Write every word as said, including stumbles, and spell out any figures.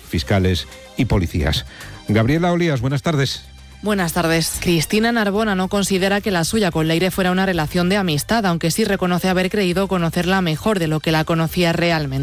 fiscales y policías. Gabriela Olías, buenas tardes. Buenas tardes. Cristina Narbona no considera que la suya con Leire fuera una relación de amistad, aunque sí reconoce haber creído conocerla mejor de lo que la conocía realmente.